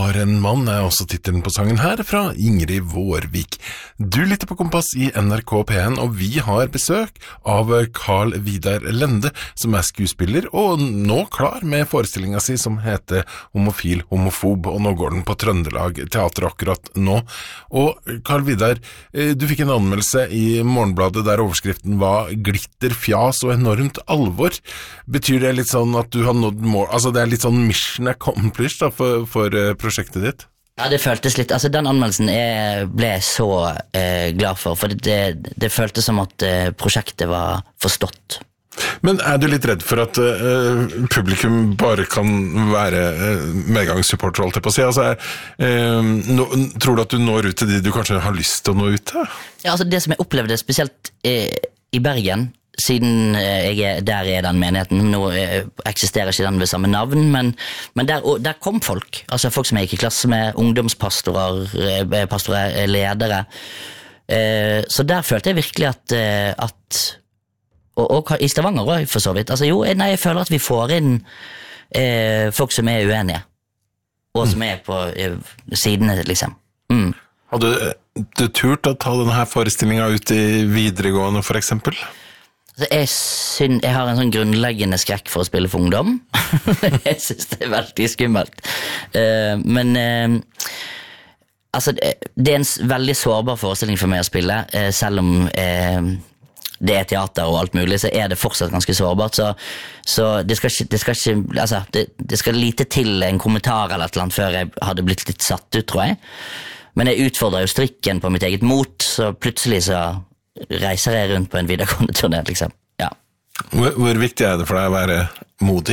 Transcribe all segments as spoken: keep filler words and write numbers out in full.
var en mann er også titelen på sangen her, fra Ingrid Vårvik. Du lytter på Kompass i N R K P en, og vi har besøk av Carl Vidar Lende, som er skuespiller, og nå klar med forestillingen sin som heter Homofil Homofob, og nå går den på Trøndelag Teater akkurat nå. Og Carl Vidar, du fikk en anmeldelse i Morgenbladet der overskriften var glitter, fjas og enormt alvor. Betyr det litt sånn at du har nådd mål, altså det er litt sånn mission accomplished da, for, for uh, prosjektet ditt? Ja, det føltes litt, altså den anmeldelsen jeg ble så eh, glad for, for det, det føltes som at eh, prosjektet var forstått. Men er du litt redd for at uh, publikum bare kan være uh, medgangssupporter, holdt jeg på å si? Altså, uh, no, tror du at du når ut til de du kanskje har lyst til å nå ut til? Ja, altså det som jeg opplevde spesielt eh, i Bergen, siden jeg er, der er den menigheten, nå eksisterer ikke den ved samme navn, men, men der, der kom folk, altså folk som jeg gikk i klasse med, ungdomspastorer, pastorer, ledere, så der følte jeg virkelig at, at og, og i Stavanger også for så vidt, altså jo, nei, jeg føler at vi får inn eh, folk som er uenige, og som er på eh, sidene, liksom. Mm. Hadde du turt å ta denne forestillingen ut i videregående, for eksempel? Jeg, synd, jeg har en sånn grunnleggende skrekk for å spille for ungdom. Jeg synes det er veldig skummelt. Uh, men uh, altså, det er en veldig sårbar forestilling for meg å spille, uh, selv om uh, det er teater og alt mulig, så er det fortsatt ganske sårbart. Så, så det, skal ikke, det, skal ikke, altså, det, det skal lite til en kommentar eller et eller annet før jeg hadde blitt litt satt ut, tror jeg. Men jeg utfordrer jo strikken på mitt eget mot, så plutselig så reiser jeg rundt på en videregående turné, liksom. Ja. Hvor, hvor viktig er det for deg å være modig?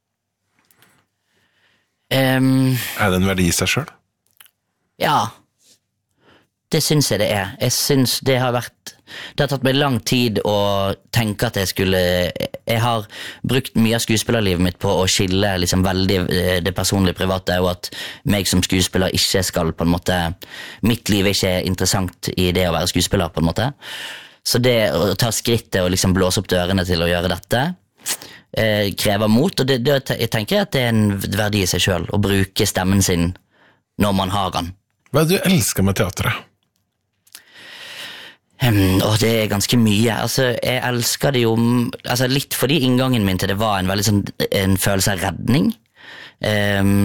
Um, er det en verdi i seg selv? Ja, det synes jeg det er. Jeg synes det har vært, det har tatt meg lang tid å tenke at jeg skulle, jeg har brukt mye av skuespillerlivet mitt på å skille liksom veldig det personlige private, og at meg som skuespiller ikke skal på en måte, mitt liv er ikke interessant i det å være skuespiller på en måte. Så det å ta skrittet og liksom blåse opp dørene til å gjøre dette eh, krever mot, og det, det, jeg tenker at det er en verdi i seg selv å bruke stemmen sin når man har den. Hva er det du elsker med teateret? Um, og det er ganske mye. Altså, jeg elsker det jo altså, litt fordi inngangen min til det var en veldig sånn, en følelse av redning. Um,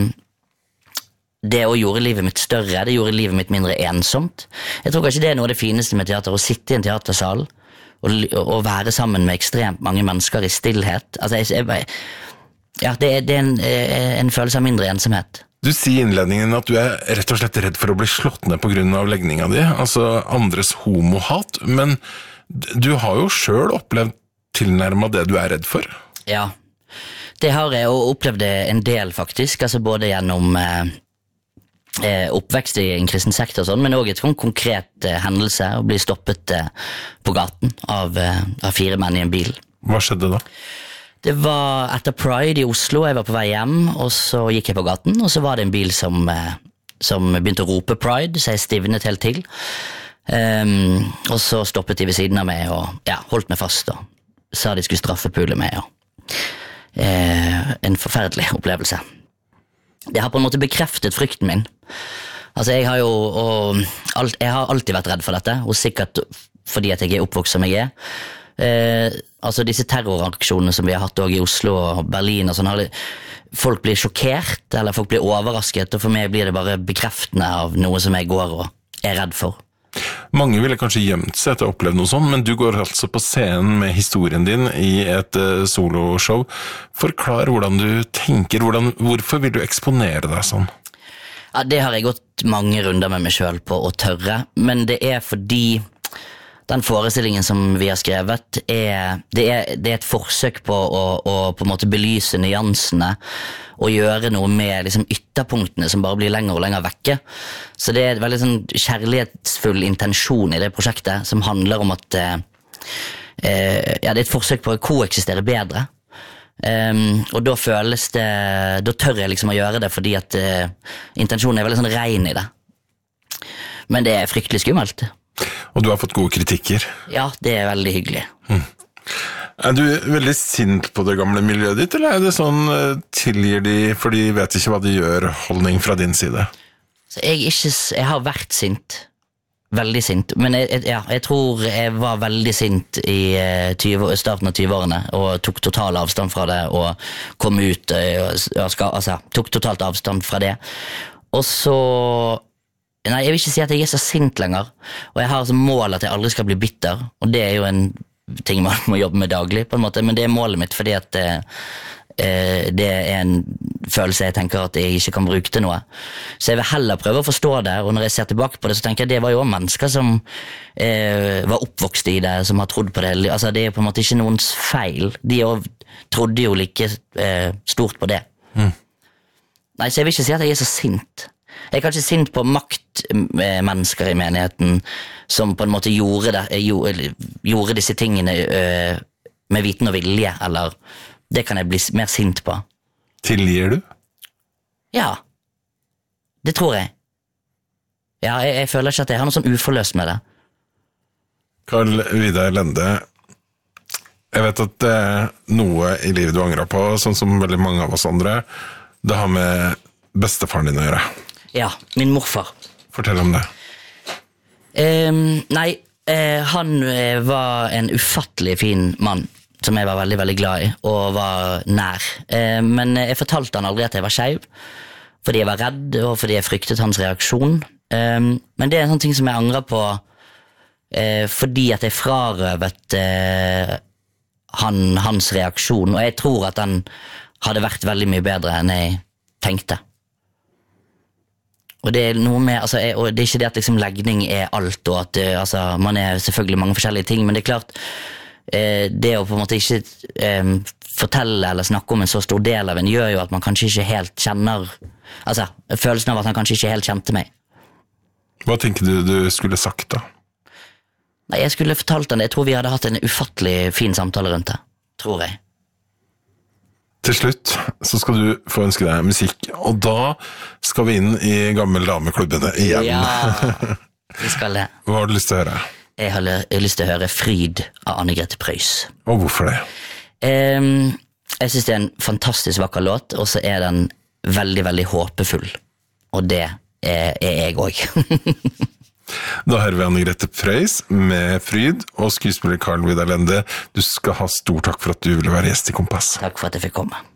det å gjøre livet mitt større, det gjorde livet mitt mindre ensomt. Jeg tror kanskje det er noe av det fineste med teater, å sitte i en teatersal og, og være sammen med ekstremt mange mennesker i stillhet. Altså, jeg, jeg, ja, det er, det er en, en følelse av mindre ensomhet. Du sier i innledningen at du er rett og slett redd for å bli slått ned på grunn av legninga di, altså andres homohat, men du har jo selv opplevd tilnærmet det du er redd for. Ja, det har jeg og opplevd det en del faktisk, altså både gjennom eh, oppvekst i en kristen sektor og sånn, men også et sånn konkret eh, hendelse å bli stoppet eh, på gaten av, eh, av fire menn i en bil. Hva skjedde da? Det var etter Pride i Oslo, jeg var på vei hjem, og så gikk jeg på gaten, og så var det en bil som, som begynte å rope Pride, så jeg stivnet helt til. Um, og så stoppet de ved siden av meg, og ja, holdt meg fast, og sa de skulle straffepule meg, og uh, en forferdelig opplevelse. Det har på en måte bekreftet frykten min. Altså, jeg har jo, og, alt, jeg har alltid vært redd for dette, og sikkert fordi at jeg er oppvokst som jeg er. Eh, altså disse terroraksjonene som vi har hatt også i Oslo og Berlin og sånn, folk blir sjokkert, eller folk blir overrasket, og for meg blir det bare bekreftende av noe som jeg går og er redd for. Mange ville kanskje gjemt seg etter å oppleve noe sånt, men du går altså på scenen med historien din i et uh, soloshow. Forklar hvordan du tenker, hvordan, hvorfor vil du eksponere deg sånn? Ja, det har jeg gått mange runder med meg selv på å tørre, men det er fordi den forestillingen som vi har skrevet, er, det, er, det er et forsøk på å, å på en måte belyse nyansene og gjøre noe med liksom, ytterpunktene som bare blir lenger og lenger vekke. Så det er en veldig sånn, kjærlighetsfull intensjon i det prosjektet, som handler om at eh, ja, det er et forsøk på å koeksistere bedre. Um, og da føles det, da tør jeg liksom å gjøre det, fordi at uh, intensjonen er veldig sånn ren i det. Men det er fryktelig skummelt. Og du har fått gode kritikker. Ja, det er veldig hyggelig. Hmm. Er du veldig sint på det gamle miljøet ditt, eller er det sånn tilgir de, for de vet ikke hva de gjør, holdning fra din side? Så jeg, ikke, jeg har vært sint. Veldig sint. Men jeg, jeg, ja, jeg tror jeg var veldig sint i tyve, starten av tyve-årene, og tok total avstand fra det, og kom ut, og skal, altså, tok totalt avstand fra det. Og så... Nei, jeg vil ikke si at jeg er så sint lenger, og jeg har som mål at jeg aldri skal bli bitter, og det er jo en ting man må jobbe med daglig, på en måte, men det er målet mitt, fordi at eh, det er en følelse jeg tenker at jeg ikke kan bruke til noe. Så jeg vil heller prøve å forstå det, og når jeg ser tilbake på det, så tenker jeg at det var jo mennesker som eh, var oppvokst i det, som har trodd på det. Altså, det er på en måte ikke noens feil. De jo, trodde jo like eh, stort på det. Mm. Nei, så jeg vil ikke si at jeg er så sint. Jeg er kanskje sint på maktmennesker i menigheten som på en måte gjorde, det, gjorde, gjorde disse tingene øh, med viten og vilje, eller det kan jeg bli mer sint på. Tilgir du? Ja, det tror jeg. Ja, jeg, jeg føler ikke at jeg har noe sånn uforløst med det. Carl Vidar Lende, jeg vet at det er noe i livet du angrer på, sånn som veldig mange av oss andre. Det har med bestefaren din å gjøre. Ja, min morfar. Fortell om det. Um, nei, uh, han uh, var en ufattelig fin mann, som jeg var veldig, veldig glad i, og var nær. Uh, men jeg fortalte han aldri at jeg var skeiv, fordi jeg var redd, og fordi jeg fryktet hans reaksjon. Um, men det er en sånn ting som jeg angrer på, uh, fordi at jeg frarøvet uh, han, hans reaksjon, og jeg tror at han hadde vært veldig mye bedre enn jeg tenkte. Og det er noe med, altså, jeg, og det er ikke det at liksom, legning er alt, og at altså, man er selvfølgelig mange forskjellige ting, men det er klart, eh, det å på en måte ikke eh, fortelle eller snakke om en så stor del av en, gjør jo at man kanskje ikke helt kjenner, altså, følelsen av at han kanskje ikke helt kjente meg. Hva tenker du du skulle sagt da? Nei, jeg skulle fortalt han det, jeg tror vi hadde hatt en ufattelig fin samtale rundt det, tror jeg. Til slutt så skal du få ønske deg musikk, og da skal vi inn i gammel dameklubbene igjen. Ja, vi skal det. Hva har du lyst til å høre? Jeg har lyst til å høre Fryd av Anne-Grete Preus. Og hvorfor det? Um, jeg synes det er en fantastisk vakker låt, og så er den veldig, veldig håpefull. Og det er, er jeg også. Da hører vi Anne-Grete Preus med Fryd, og skuespiller Carl Vidar Lende. Du skal ha stor takk for at du ville være gjest i Kompass. Takk for at jeg fikk komme.